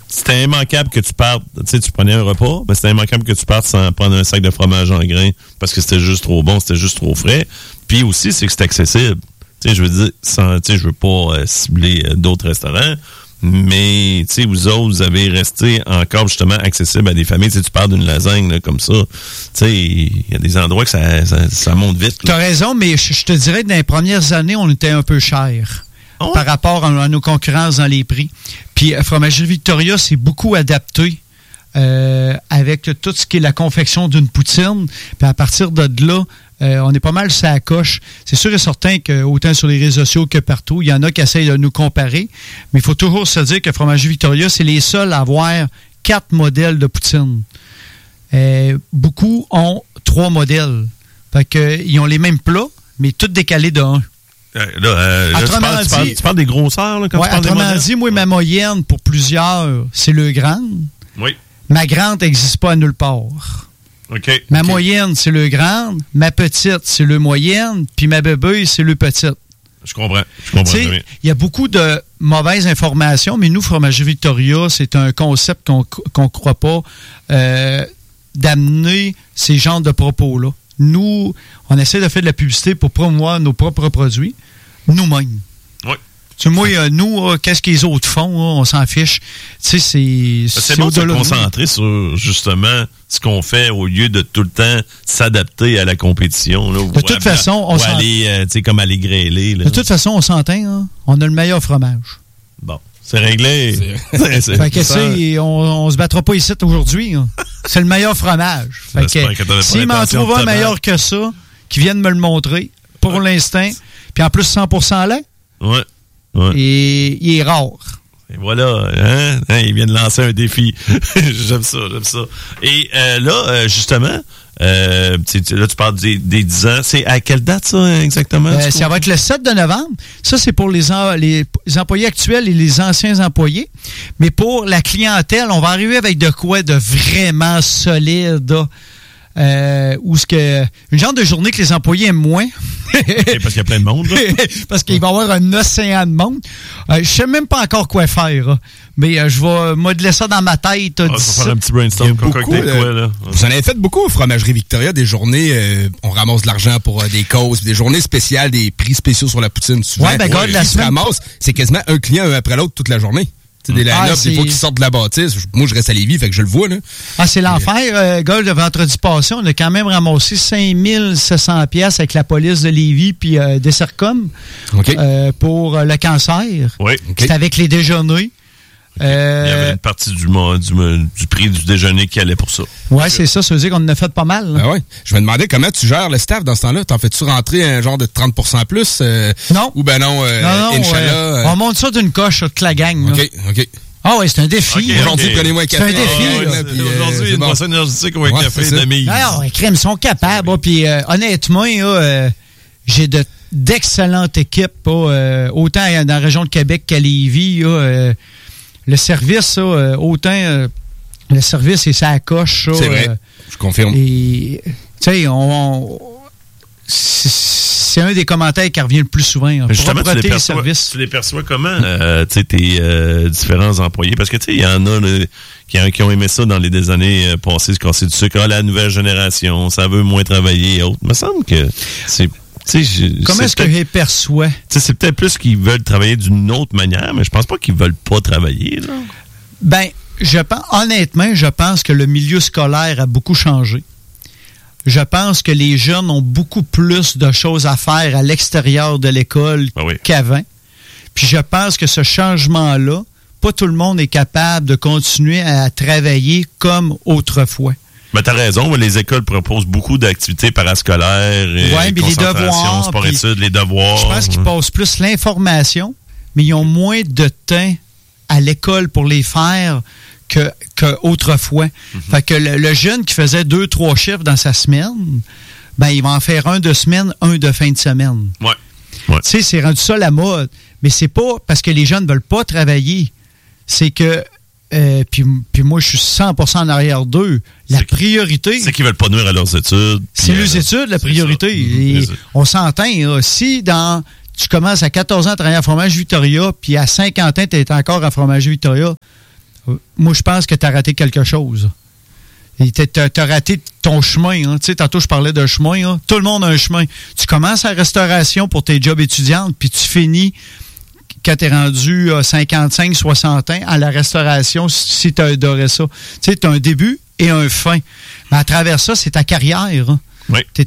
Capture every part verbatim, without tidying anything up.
c'était immanquable que tu partes, tu sais, tu prenais un repas, mais c'était immanquable que tu partes sans prendre un sac de fromage en grains parce que c'était juste trop bon, c'était juste trop frais. Puis aussi, c'est que c'est accessible. Tu sais, je veux dire, sans, tu sais, je veux pas euh, cibler euh, d'autres restaurants, mais, tu sais, vous autres, vous avez resté encore justement accessible à des familles. Tu sais, tu parles d'une lasagne, là, comme ça. Tu sais, il y a des endroits que ça, ça, ça monte vite. Tu as raison, mais je, je te dirais que dans les premières années, on était un peu cher. Oh. Par rapport à, à nos concurrences dans les prix. Puis Fromagerie Victoria, c'est beaucoup adapté euh, avec tout ce qui est la confection d'une poutine. Puis à partir de là, euh, on est pas mal sur la coche. C'est sûr et certain que autant sur les réseaux sociaux que partout, il y en a qui essayent de nous comparer. Mais il faut toujours se dire que Fromagerie Victoria, c'est les seuls à avoir quatre modèles de poutine. Euh, beaucoup ont trois modèles. Fait que, ils ont les mêmes plats, mais tous décalés de un. Là, euh, là, tu, parles, tu, parles, tu parles des grosseurs, là, quand ouais, tu parles des modèles? Autrement dit, moi, ma moyenne pour plusieurs, c'est le grand. Oui. Ma grande n'existe pas à nulle part. OK. Ma okay. moyenne, c'est le grand. Ma petite, c'est le moyenne. Puis ma bébé, c'est le petite. Je comprends. Je comprends. Il y a beaucoup de mauvaises informations, mais nous, Fromagerie Victoria, c'est un concept qu'on qu'on croit pas euh, d'amener ces genres de propos-là. Nous, on essaie de faire de la publicité pour promouvoir nos propres produits, nous-mêmes. Oui. Tu sais, moi, euh, nous, euh, qu'est-ce que les autres font, là, on s'en fiche. Tu sais, c'est... C'est, c'est bon de se concentrer sur, justement, ce qu'on fait au lieu de tout le temps s'adapter à la compétition. Là, de toute à, façon, on ou aller, euh, tu sais, comme aller grêler. Là. De toute façon, on s'entend, hein, on a le meilleur fromage. Bon. C'est réglé. C'est, c'est, fait que c'est, on, on se battra pas ici aujourd'hui. Hein. C'est le meilleur fromage. Fait que, que s'il m'en trouve un meilleur que ça, qui vienne me le montrer, pour ouais. l'instant, puis en plus cent pour cent lait, ouais. ouais. Et il est rare. Et voilà, hein? hein il vient de lancer un défi. J'aime ça, j'aime ça. Et euh, là, euh, justement, euh, là, tu parles des, des dix ans. C'est à quelle date, ça, exactement? Euh, ça va être le sept de novembre. Ça, c'est pour les, en, les, les employés actuels et les anciens employés. Mais pour la clientèle, on va arriver avec de quoi de vraiment solide, Euh, ou ce que une genre de journée que les employés aiment moins. Okay, parce qu'il y a plein de monde, là. Parce qu'il va y avoir un océan de monde. Euh, je sais même pas encore quoi faire, hein. Mais euh, je vais modeler ça dans ma tête. Ah, on va faire un petit brainstorm. Beaucoup, euh, quoi, là. Vous en avez fait beaucoup au Fromagerie Victoria, des journées, euh, on ramasse de l'argent pour euh, des causes, des journées spéciales, des prix spéciaux sur la poutine. Souvent, ouais, ben, ouais, regarde, la semaine... ramasse, c'est quasiment un client un après l'autre toute la journée. C'est des line-up, ah, des fois qui sortent de la bâtisse. Moi, je reste à Lévis, fait que je le vois, là. Ah, c'est l'enfer. Euh, gars, le vendredi passé, on a quand même ramassé cinq mille sept cents piastres avec la police de Lévis puis euh, des Sercom okay. euh, pour euh, le cancer. Oui. Okay. C'était avec les déjeuners. Okay. Euh, Il y avait une partie du, du, du prix du déjeuner qui allait pour ça. Oui, c'est ça. Ça veut dire qu'on en a fait pas mal. Ah ouais. Je me demandais comment tu gères le staff dans ce temps-là. T'en fais-tu rentrer un genre de trente pour cent plus? Euh, non. Ou ben non, euh, non, non Inch'Allah. Euh, on monte ça d'une coche, toute la gang. OK, là. OK. Ah oui, c'est un défi. Okay, aujourd'hui, okay. prenez-moi un café. C'est un défi. Ah, ouais, là. Puis, euh, aujourd'hui, il y a une boisson énergétique ou un ouais, café d'amis. Alors, les crèmes sont capables. Puis euh, honnêtement, là, euh, j'ai de, d'excellentes équipes. Euh, autant dans la région de Québec qu'à Lévis. Là, euh, le service, là, euh, autant euh, le service et ça coche. Ça, c'est vrai. Euh, Je confirme. Et tu sais, on... on c'est un des commentaires qui revient le plus souvent. Hein, justement, tu les, perçois, tu les perçois comment, euh, tu sais, tes euh, différents employés? Parce que, tu sais, il y en a là, qui, qui ont aimé ça dans les années passées, se casser du sucre. Ah, la nouvelle génération, ça veut moins travailler et autres. Il me semble que c'est... Je, comment est-ce que je les perçois? C'est peut-être plus qu'ils veulent travailler d'une autre manière, mais je pense pas qu'ils veulent pas travailler. Là. Ben, je pense, honnêtement, je pense que le milieu scolaire a beaucoup changé. Je pense que les jeunes ont beaucoup plus de choses à faire à l'extérieur de l'école ah oui. qu'avant. Puis je pense que ce changement-là, pas tout le monde est capable de continuer à travailler comme autrefois. Ben, t'as raison, les écoles proposent beaucoup d'activités parascolaires, et ouais, mais les devoirs, sport-études, les devoirs. Je pense qu'ils passent plus l'information, mais ils ont moins de temps à l'école pour les faire que, que autrefois. Mm-hmm. Fait que le, le jeune qui faisait deux, trois chiffres dans sa semaine, ben, il va en faire un de semaine, un de fin de semaine. Ouais. ouais. Tu sais, c'est rendu ça la mode. Mais c'est pas parce que les jeunes ne veulent pas travailler. C'est que Euh, puis, puis moi, je suis cent pour cent en arrière d'eux. La c'est priorité... C'est qu'ils veulent pas nuire à leurs études. C'est leurs euh, études, la priorité. Et on s'entend, là, si dans tu commences à quatorze ans à travailler à Fromagerie Victoria, puis à cinquante ans, tu es encore à Fromagerie Victoria, moi, je pense que tu as raté quelque chose. Tu as raté ton chemin. Hein. Tu sais, tantôt, je parlais de chemin. Hein. Tout le monde a un chemin. Tu commences à la restauration pour tes jobs étudiantes, puis tu finis quand tu es rendu à cinquante-cinq, soixante ans à la restauration, si tu as adoré ça. Tu sais, tu as un début et un fin. Mais à travers ça, c'est ta carrière. Hein. Oui. Tu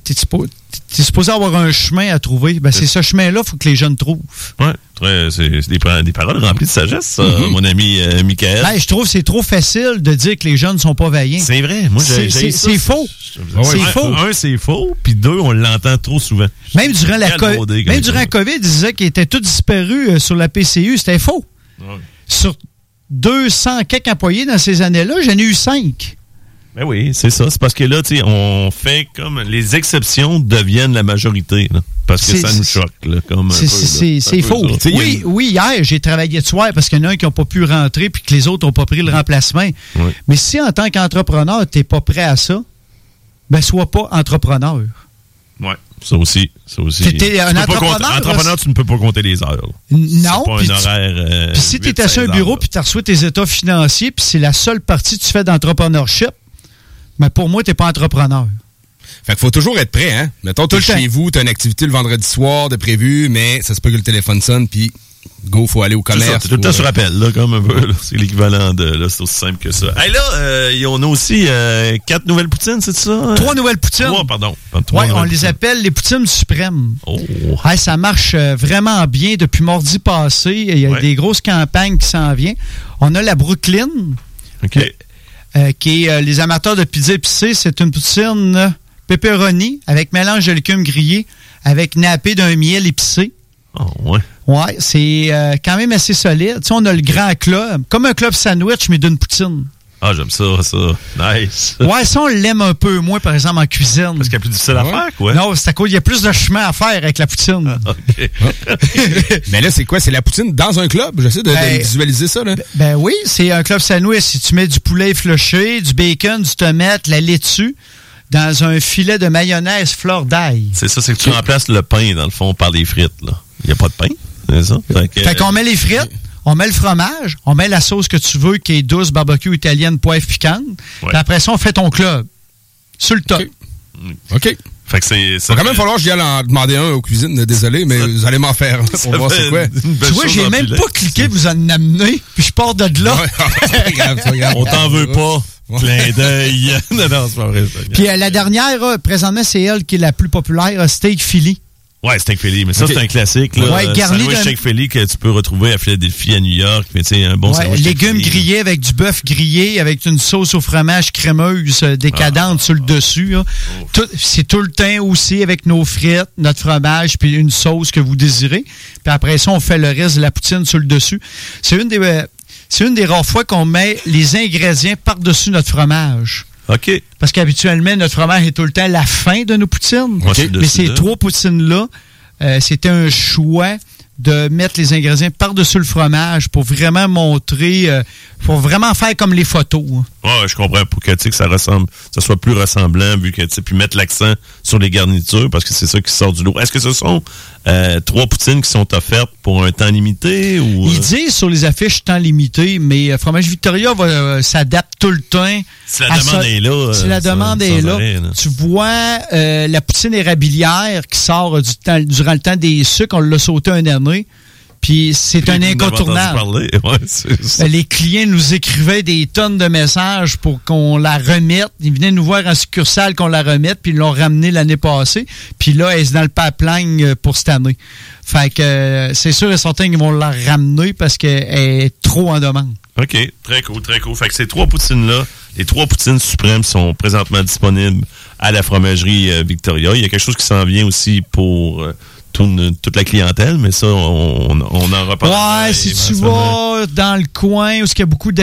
es supposé avoir un chemin à trouver. Ben, c'est ce chemin-là qu'il faut que les jeunes trouvent. Oui, c'est, c'est des, des paroles remplies de sagesse, ça, mm-hmm. mon ami euh, Michael. Ben, je trouve que c'est trop facile de dire que les jeunes ne sont pas vaillants. C'est vrai. Moi, j'ai, c'est, j'ai c'est, c'est faux. Ouais, c'est un, faux. Un, c'est faux. Puis deux, on l'entend trop souvent. Même durant la co- même durant la COVID, ils disaient qu'ils étaient tous disparus sur la P C U. C'était faux. Ouais. Sur deux cents quelques employés dans ces années-là, j'en ai eu cinq. Ben oui, c'est ça. C'est parce que là, tu sais, on fait comme les exceptions deviennent la majorité, là, parce que c'est, ça nous choque, là, comme c'est, un c'est, peu, c'est, là, c'est un faux. Peu, oui, une... oui, hier, j'ai travaillé de soir parce qu'il y en a un qui n'a pas pu rentrer puis que les autres n'ont pas pris le remplacement. Oui. Mais si en tant qu'entrepreneur, tu n'es pas prêt à ça, ben sois pas entrepreneur. Oui, ça aussi. Ça aussi. T'es un entrepreneur. Compter, entrepreneur, tu ne peux pas compter les heures. Là. Non. C'est pas un horaire. Euh, puis si tu es assis à un bureau puis tu reçois tes états financiers puis c'est la seule partie que tu fais d'entrepreneurship, mais pour moi, tu n'es pas entrepreneur. Fait qu'il faut toujours être prêt, hein? Mettons, tu es chez vous, tu as une activité le vendredi soir de prévu, mais ça se peut que le téléphone sonne, puis go, faut aller au commerce. C'est tout le temps sur appel, là, comme un peu. Là. C'est l'équivalent de. Là, c'est aussi simple que ça. Hey, là, euh, on a aussi euh, quatre nouvelles poutines, c'est ça? Trois nouvelles poutines. Trois, pardon. Oui, on les appelle les poutines suprêmes. Oh. Hey, ça marche vraiment bien depuis mardi passé. Il y a ouais. des grosses campagnes qui s'en viennent. On a la Brooklyn. OK. Euh, Euh, qui est euh, les amateurs de pizza épicée. C'est une poutine euh, pepperoni avec mélange de légumes grillés avec nappé d'un miel épicé. Oh, ouais. Ouais, c'est euh, quand même assez solide. Tu sais, on a le grand club, comme un club sandwich, mais d'une poutine. Ah, j'aime ça, ça. Nice. Ouais, ça, on l'aime un peu moins, par exemple, en cuisine. Parce qu'il y a plus difficile à ouais. faire, quoi. Non, c'est à cause, il y a plus de chemin à faire avec la poutine. Ah, OK. Mais là, c'est quoi? C'est la poutine dans un club? J'essaie de, ben, de visualiser ça, là. Ben, ben oui, c'est un club sandwich. Si tu mets du poulet effiloché, du bacon, du tomate, la laitue, dans un filet de mayonnaise fleur d'ail. C'est ça, c'est que tu remplaces le pain, dans le fond, par des frites, là. Il n'y a pas de pain, c'est ça? Fait, que, fait qu'on met les frites. On met le fromage, on met la sauce que tu veux, qui est douce, barbecue italienne, poivre piquante. Ouais. Puis après ça, on fait ton club. Sur le top. OK. OK. Fait que c'est. Ça va quand même falloir que j'y aille en demander un aux cuisines. Désolé, mais ça, vous allez m'en faire pour voir c'est quoi. Tu vois, j'ai même pas cliqué, vous en amenez, puis je pars de là. C'est grave, c'est grave. On t'en veut pas. Clin d'œil. Non, non, c'est pas vrai. Puis euh, la dernière, euh, présentement, c'est elle qui est la plus populaire, euh, Steak Philly. Ouais, steak Philly, mais ça, okay. c'est un classique. Là. Ouais, garni sandwich d'un... steak Philly que tu peux retrouver à Philadelphie, à New York. Mais tu sais, un bon ouais, sandwich légumes grillés avec du bœuf grillé, avec une sauce au fromage crémeuse décadente ah, sur le ah, dessus. Là. Oh. Tout, c'est tout le temps aussi avec nos frites, notre fromage, puis une sauce que vous désirez. Puis après ça, on fait le reste de la poutine sur le dessus. C'est une des, euh, c'est une des rares fois qu'on met les ingrédients par-dessus notre fromage. OK. Parce qu'habituellement, notre fromage est tout le temps la fin de nos poutines. Okay. Mais ces là. trois poutines-là, euh, c'était un choix de mettre les ingrédients par-dessus le fromage pour vraiment montrer, euh, pour vraiment faire comme les photos. Oui, ouais, je comprends. Pour que, tu sais, que ça ressemble, ça soit plus ressemblant, vu que, tu sais, puis mettre l'accent sur les garnitures, parce que c'est ça qui sort du lot. Est-ce que ce sont euh, trois poutines qui sont offertes pour un temps limité? Ou, euh... Ils disent sur les affiches temps limité, mais euh, Fromage Victoria va, euh, s'adapte tout le temps. Si la demande ça, est là. Si la ça, demande est là. Arrêt, là. Tu vois euh, la poutine érablière qui sort du temps, durant le temps des sucres, on l'a sauté un année. Puis c'est un incontournable. Ouais, c'est ça. Les clients nous écrivaient des tonnes de messages pour qu'on la remette. Ils venaient nous voir en succursale qu'on la remette, puis ils l'ont ramenée l'année passée. Puis là, elle est dans le pipeline pour cette année. Fait que euh, c'est sûr et certain qu'ils vont la ramener parce qu'elle est trop en demande. OK, très cool, très cool. Fait que ces trois poutines-là, les trois poutines suprêmes sont présentement disponibles à la fromagerie euh, Victoria. Il y a quelque chose qui s'en vient aussi pour... Euh, Toute, toute la clientèle, mais ça, on, on en reparle. Ouais, si tu vas dans le coin où il y a beaucoup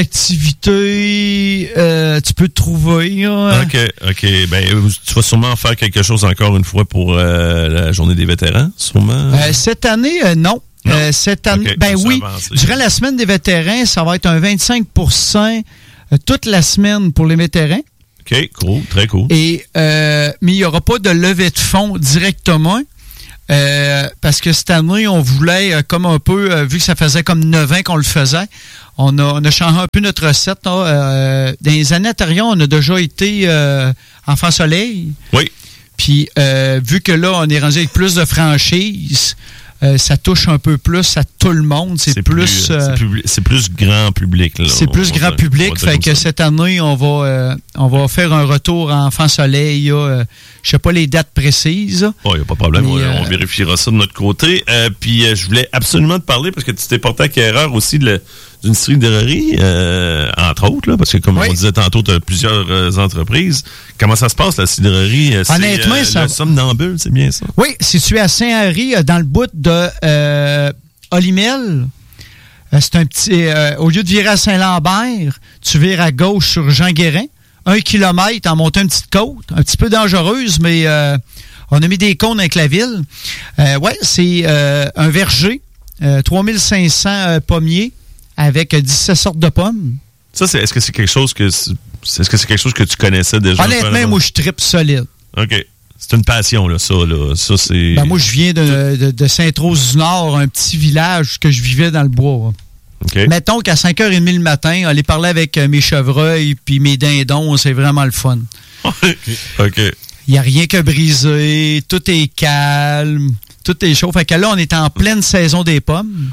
d'activités, euh, tu peux te trouver. Hein. OK, OK. Ben, tu vas sûrement faire quelque chose encore une fois pour euh, la Journée des vétérans, sûrement? Euh, cette année, euh, non. non? Euh, cette année, okay, ben oui. Avancé. Durant la semaine des vétérans, ça va être un vingt-cinq pour cent euh, toute la semaine pour les vétérans. OK, cool, très cool. Et, euh, mais il n'y aura pas de levée de fonds directement. Euh, parce que cette année, on voulait, euh, comme un peu, euh, vu que ça faisait comme neuf ans qu'on le faisait, on a, on a changé un peu notre recette. Là. Euh, dans les années antérieures, on a déjà été euh, Enfant Soleil. Oui. Puis, euh, vu que là, on est rendu avec plus de franchises, euh, ça touche un peu plus à tout le monde. C'est, c'est plus, plus, euh, c'est plus c'est plus grand public. Là. C'est plus on grand va, public. Fait que ça. cette année, on va euh, on va faire un retour à Enfant Soleil. Là, euh, je sais pas les dates précises. Il n'y a pas de problème. Mais, on, euh, on vérifiera ça de notre côté. Euh, puis, euh, je voulais absolument te parler parce que tu t'es porté acquéreur aussi de le, d'une cidrerie, euh, entre autres, là, parce que comme oui. on disait tantôt, tu as plusieurs euh, entreprises. Comment ça se passe, la cidrerie? C'est, Honnêtement, euh, ça... le Somnambule, c'est bien ça? Oui, situé à Saint-Henri, dans le bout de euh, Olimel. Euh, c'est un petit... Euh, au lieu de virer à Saint-Lambert, tu vires à gauche sur Jean-Guérin. Un kilomètre en montant une petite côte. Un petit peu dangereuse, mais euh, on a mis des cônes avec la ville. Euh, oui, c'est euh, un verger. Euh, trois mille cinq cents euh, pommiers avec dix-sept sortes de pommes. Ça, c'est, est-ce que c'est quelque chose que c'est, est-ce que c'est quelque chose que tu connaissais déjà? Honnêtement, moi, je tripe solide. OK. C'est une passion, là, ça, là. Ça, c'est... Ben, moi, je viens de, de, de Sainte-Rose-du-Nord, un petit village que je vivais dans le bois. Okay. Mettons qu'à cinq heures trente le matin, aller parler avec mes chevreuils puis mes dindons, c'est vraiment le fun. OK. OK. Il n'y a rien que briser, tout est calme, tout est chaud. Fait que là, on est en pleine saison des pommes.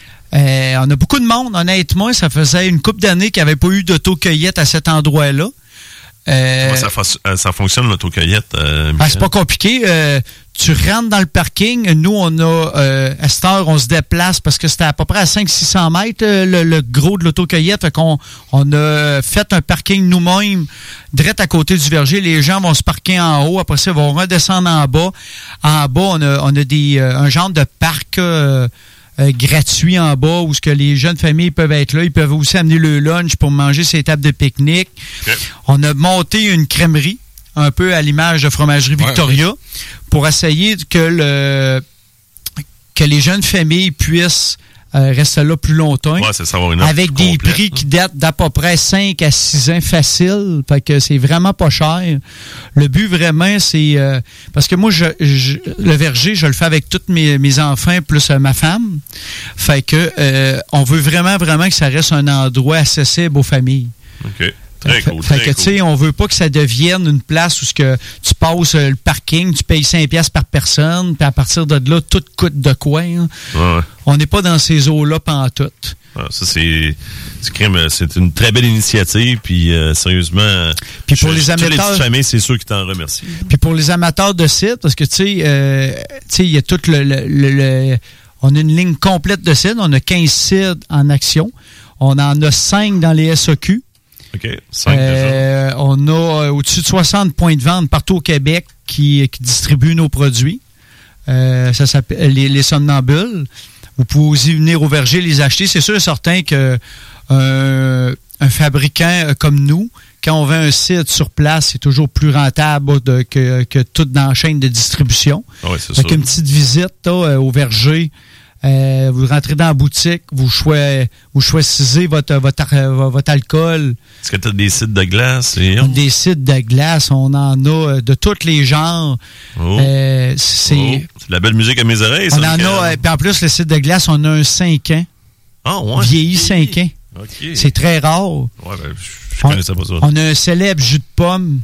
Euh, on a beaucoup de monde, honnêtement. Ça faisait une couple d'années qu'il n'y avait pas eu d'autocueillette à cet endroit-là. Euh, Comment ça, fa- ça fonctionne, l'autocueillette? Euh, ben, c'est pas compliqué. Euh, tu rentres dans le parking. Nous, on a, euh, à cette heure, on se déplace parce que c'était à peu près à cinq cents à six cents mètres, euh, le, le gros de l'autocueillette. Fait qu'on on a fait un parking nous-mêmes, direct à côté du verger. Les gens vont se parquer en haut. Après ça, ils vont redescendre en bas. En bas, on a, on a des, euh, un genre de parc euh, euh, gratuit en bas où ce que les jeunes familles peuvent être là. Ils peuvent aussi amener le lunch pour manger ces tables de pique-nique. Okay. On a monté une crèmerie, un peu à l'image de Fromagerie Victoria, ouais, ouais. pour essayer que le que les jeunes familles puissent euh, rester là plus longtemps. Ouais, c'est savoir une offre avec des complète, prix hein. qui datent d'à peu près cinq à six ans facile. Fait que c'est vraiment pas cher. Le but vraiment, c'est... Euh, parce que moi, je, je, le verger, je le fais avec tous mes, mes enfants plus euh, ma femme. Fait que euh, on veut vraiment, vraiment que ça reste un endroit accessible aux familles. OK. Très cool, fait très que, tu sais, cool. On veut pas que ça devienne une place où ce que tu passes euh, le parking, tu payes cinq piastres par personne, puis à partir de là, tout coûte de quoi. Hein? Ouais. On n'est pas dans ces eaux-là pantoute. Ah, ça, c'est, c'est, c'est une très belle initiative, puis euh, sérieusement, puis pour je, les amateurs, toutes les petites familles, c'est sûr qui t'en remercient. Puis pour les amateurs de cidre, parce que, tu sais, euh, il y a tout le, le, le, le... On a une ligne complète de cidre, on a quinze cidres en action, on en a cinq dans les S A Q. OK, cinq euh, déjà. On a euh, au-dessus de soixante points de vente partout au Québec qui, qui distribuent nos produits. Euh, ça s'appelle les, les somnambules. Vous pouvez aussi venir au verger les acheter. C'est sûr et certain que euh, un fabricant comme nous, quand on vend un cidre sur place, c'est toujours plus rentable de, que, que tout dans la chaîne de distribution. Ah oui, c'est Avec une petite visite là, au verger. Euh, vous rentrez dans la boutique, vous, choi- vous choisissez votre, votre, votre alcool. Est-ce que tu as des cidres de glace? Et... On a des cidres de glace, on en a de tous les genres. Oh. Euh, c'est... Oh. c'est de la belle musique à mes oreilles, on ça. En a, euh, puis en plus, le cidre de glace, on a un cinq ans. Ah, ouais. Vieilli cinq ans. Okay. C'est très rare. Ouais, ben, je, je connaissais pas ça. On a un célèbre jus de pomme.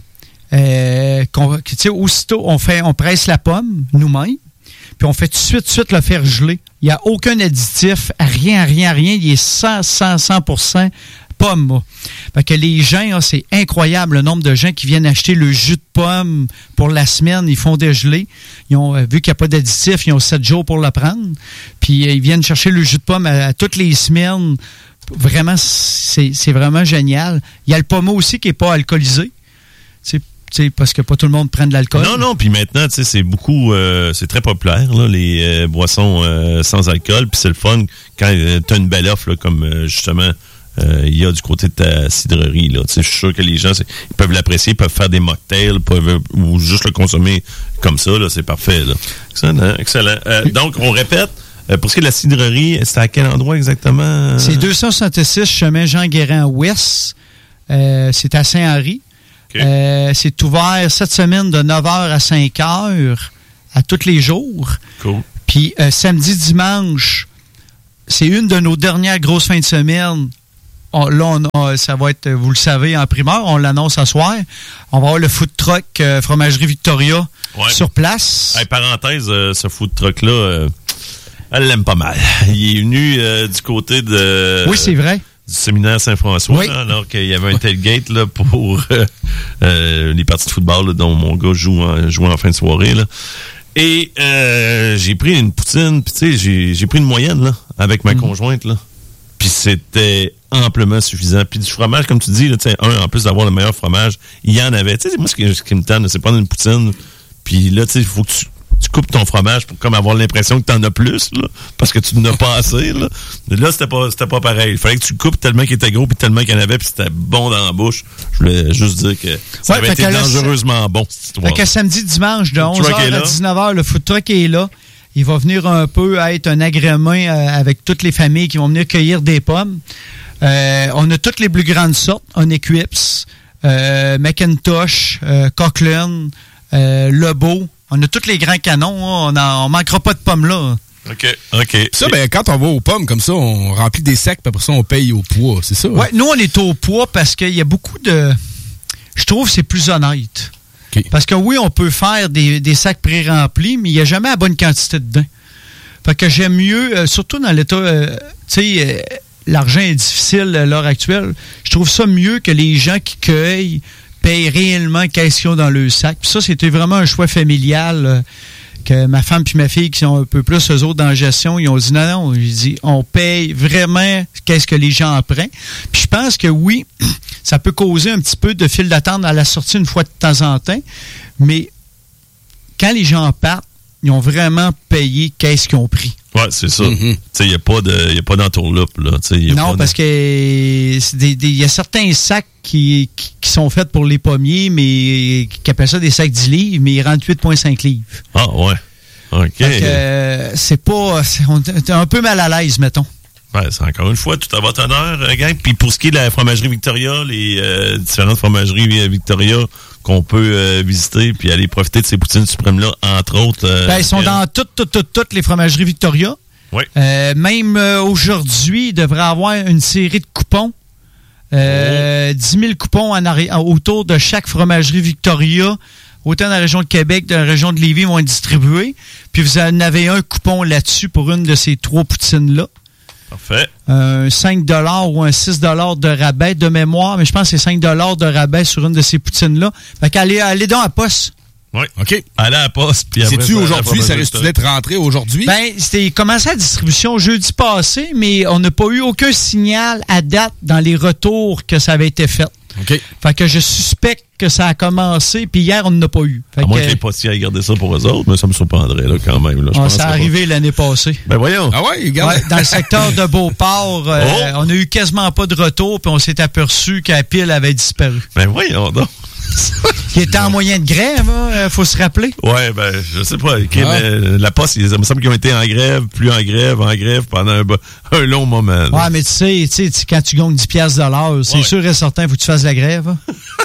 Euh, qu'on, tu sais, aussitôt, on, fait, on presse la pomme, nous-mêmes. Puis on fait tout de suite, tout de suite le faire geler. Il n'y a aucun additif, rien, rien, rien. Il est cent, cent, cent pour cent pomme. Fait que les gens, hein, c'est incroyable le nombre de gens qui viennent acheter le jus de pomme pour la semaine. Ils font dégeler. Ils ont, vu qu'il n'y a pas d'additif, ils ont sept jours pour le prendre. Puis euh, ils viennent chercher le jus de pomme à, à toutes les semaines. Vraiment, c'est, c'est vraiment génial. Il y a le pommeau aussi qui n'est pas alcoolisé. C'est T'sais, parce que pas tout le monde prend de l'alcool. Non, non, puis maintenant, tu sais, c'est beaucoup, euh, c'est très populaire, là, les euh, boissons euh, sans alcool, puis c'est le fun quand euh, tu as une belle offre, là, comme euh, justement il euh, y a du côté de ta cidrerie, là. Tu sais, je suis sûr que les gens, ils peuvent l'apprécier, ils peuvent faire des mocktails, peuvent, ou juste le consommer comme ça, là, c'est parfait, là. Excellent, excellent. Euh, donc, on répète, euh, pour ce qui est de la cidrerie, c'est à quel endroit exactement? C'est deux cent soixante-six chemin Jean-Guérin-Ouest, euh, c'est à Saint-Henri. Okay. Euh, c'est ouvert cette semaine de neuf heures à cinq heures à tous les jours. Cool. Puis euh, samedi, dimanche, c'est une de nos dernières grosses fins de semaine. On, là, on a, ça va être, vous le savez, en primeur, on l'annonce ce soir. On va avoir le food truck euh, Fromagerie Victoria ouais. sur place. Hey, parenthèse, euh, ce food truck-là, euh, elle l'aime pas mal. Il est venu euh, du côté de... Oui, c'est vrai. Du séminaire Saint-François, oui. là, alors qu'il y avait un tailgate là, pour euh, euh, les parties de football là, dont mon gars joue en, joue en fin de soirée. Là. Et euh, j'ai pris une poutine, puis tu sais, j'ai, j'ai pris une moyenne là, avec ma mmh. conjointe. Là. Puis c'était amplement suffisant. Puis du fromage, comme tu dis, là, un, en plus d'avoir le meilleur fromage, il y en avait. Tu sais, moi, ce qui, ce qui me tente, c'est prendre une poutine, puis là, tu sais, il faut que tu... tu coupes ton fromage pour comme avoir l'impression que t'en as plus, là, parce que tu n'en as pas assez, là. Là, c'était pas, c'était pas pareil. Il fallait que tu coupes tellement qu'il était gros, puis tellement qu'il y en avait, puis c'était bon dans la bouche. Je voulais juste dire que ça ouais, avait été dangereusement bon, cette histoire. Fait que samedi, dimanche, de onze heures à dix-neuf heures, le food truck est là. Il va venir un peu être un agrément euh, avec toutes les familles qui vont venir cueillir des pommes. Euh, on a toutes les plus grandes sortes. On Eclipse, euh, Macintosh, euh, Coquelin, euh, Lebeau. On a tous les grands canons. Hein. On ne manquera pas de pommes là. OK, OK. Ça, ben, quand on va aux pommes comme ça, on remplit des sacs, puis après ça, on paye au poids. C'est ça? Oui, hein? Nous, on est au poids parce qu'il y a beaucoup de... Je trouve que c'est plus honnête. Okay. Parce que oui, on peut faire des, des sacs pré-remplis, mais il n'y a jamais la bonne quantité dedans. Fait que j'aime mieux, euh, surtout dans l'état... Euh, tu sais, euh, l'argent est difficile à l'heure actuelle. Je trouve ça mieux que les gens qui cueillent payent réellement qu'est-ce qu'ils ont dans le sac. Puis ça, c'était vraiment un choix familial euh, que ma femme puis ma fille, qui sont un peu plus eux autres dans la gestion, ils ont dit non, non, ils dit on paye vraiment qu'est-ce que les gens en prennent. Puis je pense que oui, ça peut causer un petit peu de file d'attente à la sortie une fois de temps en temps, mais quand les gens partent, ils ont vraiment payé qu'est-ce qu'ils ont pris. Oui, c'est ça. Mm-hmm. Il n'y a pas de, y a pas d'entourloupe, là. Y a non, pas parce de... que il y a certains sacs qui, qui, qui sont faits pour les pommiers, mais qui appellent ça des sacs dix livres, mais ils rentrent huit virgule cinq livres. Ah, ouais. OK. Fait que, euh, c'est pas... C'est, on est un peu mal à l'aise, mettons. Ouais, c'est encore une fois tout à votre honneur, euh, gang. Puis pour ce qui est de la fromagerie Victoria, les euh, différentes fromageries Victoria qu'on peut euh, visiter puis aller profiter de ces poutines suprêmes-là, entre autres. Euh, ben, ils sont euh, dans toutes, toutes, toutes, toutes les fromageries Victoria. Oui. Euh, même euh, aujourd'hui, il devrait avoir une série de coupons. Euh, oh. dix mille coupons en arri- autour de chaque fromagerie Victoria. Autant dans la région de Québec, dans la région de Lévis, vont être distribués. Puis vous en avez un coupon là-dessus pour une de ces trois poutines-là. Parfait. Un cinq dollars ou un six dollars de rabais de mémoire, mais je pense que c'est cinq dollars de rabais sur une de ces poutines-là. Fait qu'allez allez donc à la poste. Oui. OK. Allez à la poste. Puis après, c'est-tu aujourd'hui? Ça risque-tu d'être rentré aujourd'hui? Ben, c'était commencé la distribution jeudi passé, mais on n'a pas eu aucun signal à date dans les retours que ça avait été fait. OK. Fait que je suspecte que ça a commencé, puis hier, on n'en a pas eu. Fait à que, moins que les postiers aient gardé ça pour eux autres, mais ça me surprendrait là, quand même. Là. Je on pense s'est arrivé l'année passée. Ben voyons. Ah ouais, regarde. Ouais, dans le secteur de Beauport, euh, oh. on a eu quasiment pas de retour, puis on s'est aperçu que la pile avait disparu. Ben voyons donc. Qui était en moyen de grève, il hein, faut se rappeler. Ouais, ben, je sais pas. Okay, ah. mais la Poste, il me semble qu'ils ont été en grève, plus en grève, en grève pendant un, un long moment. Là. Ouais, mais tu sais, tu sais, quand tu gagnes dix piastres de l'heure, c'est ouais. sûr et certain, il faut que tu fasses la grève. Hein?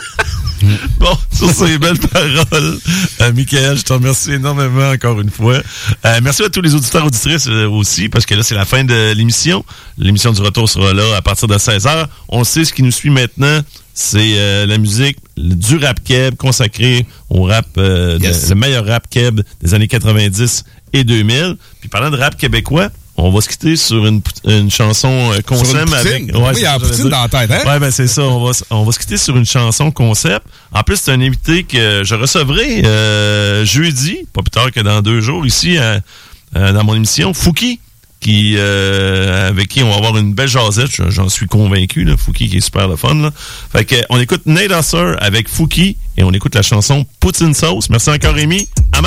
Bon, sur ces belles paroles, euh, Michael, je te remercie énormément encore une fois. Euh, merci à tous les auditeurs et auditrices euh, aussi, parce que là, c'est la fin de l'émission. L'émission du retour sera là à partir de seize heures. On sait ce qui nous suit maintenant. C'est euh, la musique du rap keb consacré au rap, euh, yes. de, le meilleur rap keb des années quatre-vingt-dix et deux mille. Puis parlant de rap québécois, on va se quitter sur une, une chanson euh, concept avec. Ouais, oui, il y a un poutine dans la tête, hein? Ouais, ben c'est ça. On va, on va se quitter sur une chanson concept. En plus, c'est un invité que je recevrai euh, jeudi, pas plus tard que dans deux jours, ici à, à, dans mon émission, Fouki. Qui, euh, avec qui on va avoir une belle jasette, j'en suis convaincu, là, Fouki qui est super le fun. Là. Fait que, on écoute Nate Husser avec Fouki et on écoute la chanson Poutine Sauce. Merci encore, Rémi.